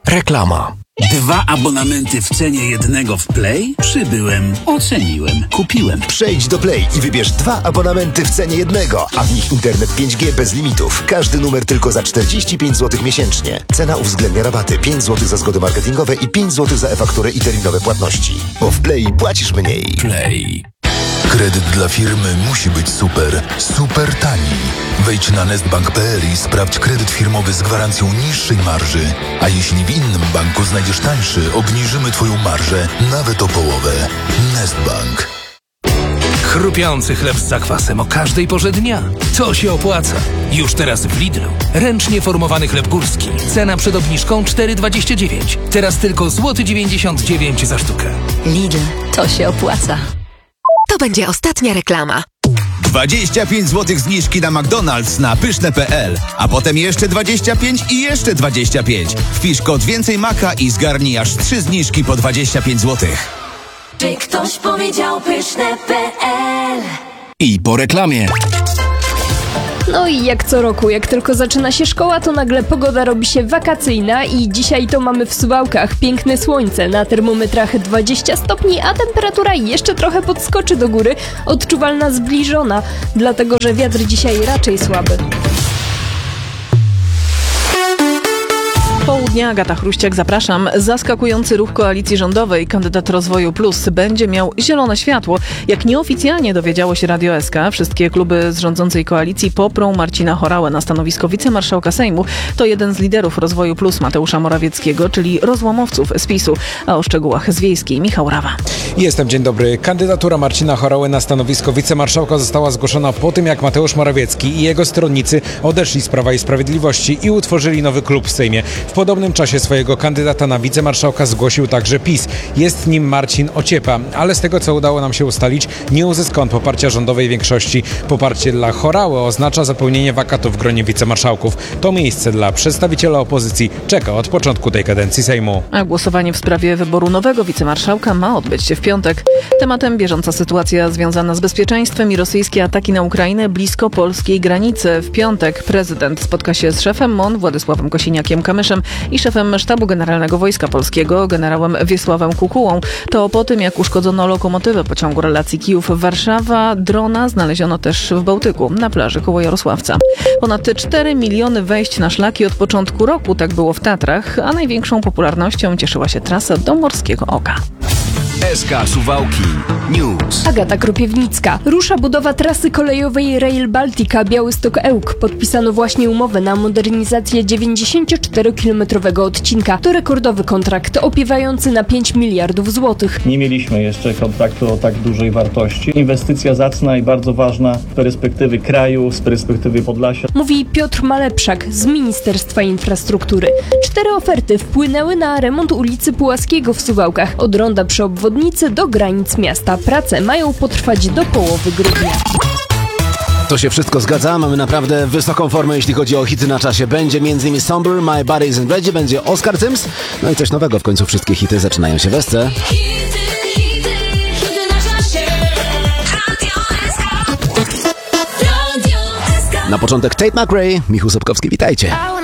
Reklama. 2 abonamenty w cenie jednego w Play? Przybyłem, oceniłem, kupiłem. Przejdź do Play i wybierz 2 abonamenty w cenie jednego, a w nich internet 5G bez limitów. Każdy numer tylko za 45 zł miesięcznie. Cena uwzględnia rabaty 5 zł za zgody marketingowe i 5 zł za e-fakturę i terminowe płatności. Bo w Play płacisz mniej. Play. Kredyt dla firmy musi być super, super tani. Wejdź na nestbank.pl i sprawdź kredyt firmowy z gwarancją niższej marży. A jeśli w innym banku znajdziesz tańszy, obniżymy Twoją marżę nawet o połowę. Nestbank. Chrupiący chleb z zakwasem o każdej porze dnia. To się opłaca. Już teraz w Lidlu. Ręcznie formowany chleb górski. Cena przed obniżką 4,29. Teraz tylko złoty 99 za sztukę. Lidl, to się opłaca. To będzie ostatnia reklama. 25 zł zniżki na McDonald's na pyszne.pl, a potem jeszcze 25 i jeszcze 25. Wpisz kod więcej maka i zgarnij aż 3 zniżki po 25 zł. Czy ktoś powiedział pyszne.pl? I po reklamie. No i jak co roku, jak tylko zaczyna się szkoła, to nagle pogoda robi się wakacyjna i dzisiaj to mamy w Suwałkach piękne słońce, na termometrach 20 stopni, a temperatura jeszcze trochę podskoczy do góry, odczuwalna zbliżona, dlatego że wiatr dzisiaj raczej słaby. Południa, Agata Chruściak, zapraszam. Zaskakujący ruch koalicji rządowej, kandydat Rozwoju Plus, będzie miał zielone światło. Jak nieoficjalnie dowiedziało się Radio SK, wszystkie kluby z rządzącej koalicji poprą Marcina Horałę na stanowisko wicemarszałka Sejmu. To jeden z liderów Rozwoju Plus, Mateusza Morawieckiego, czyli rozłamowców z PiS-u. A o szczegółach z Wiejskiej Michał Rawa. Dzień dobry. Kandydatura Marcina Horały na stanowisko wicemarszałka została zgłoszona po tym, jak Mateusz Morawiecki i jego stronnicy odeszli z Prawa i Sprawiedliwości i utworzyli nowy klub w Sejmie. W podobnym czasie swojego kandydata na wicemarszałka zgłosił także PiS. Jest nim Marcin Ociepa, ale z tego, co udało nam się ustalić, nie uzyska on poparcia rządowej większości. Poparcie dla Horały oznacza zapełnienie wakatu w gronie wicemarszałków. To miejsce dla przedstawiciela opozycji czeka od początku tej kadencji Sejmu. A głosowanie w sprawie wyboru nowego wicemarszałka ma odbyć się w piątek. Tematem bieżąca sytuacja związana z bezpieczeństwem i rosyjskie ataki na Ukrainę blisko polskiej granicy. W piątek prezydent spotka się z szefem MON Władysławem Kosiniakiem-Kamyszem i szefem Sztabu Generalnego Wojska Polskiego generałem Wiesławem Kukułą. To po tym, jak uszkodzono lokomotywę pociągu relacji Kijów-Warszawa, drona znaleziono też w Bałtyku, na plaży koło Jarosławca. Ponad 4 miliony wejść na szlaki od początku roku, tak było w Tatrach, a największą popularnością cieszyła się trasa do Morskiego Oka. SK Suwałki News. Agata Kropiewnicka. Rusza budowa trasy kolejowej Rail Baltica Białystok-Ełk. Podpisano właśnie umowę na modernizację 94-kilometrowego odcinka. To rekordowy kontrakt opiewający na 5 miliardów złotych. Nie mieliśmy jeszcze kontraktu o tak dużej wartości. Inwestycja zacna i bardzo ważna z perspektywy kraju, z perspektywy Podlasia. Mówi Piotr Malepszak z Ministerstwa Infrastruktury. 4 oferty wpłynęły na remont ulicy Pułaskiego w Suwałkach. Od ronda przy obwodnicy do granic miasta. Prace mają potrwać do połowy grudnia. To się wszystko zgadza, mamy naprawdę wysoką formę, jeśli chodzi o hity na czasie. Będzie m.in. Somber, My Body Isn't Ready, będzie Oscar Sims, no i coś nowego, w końcu wszystkie hity zaczynają się w SC. Na początek Tate McRae, Michał Sobkowski, witajcie.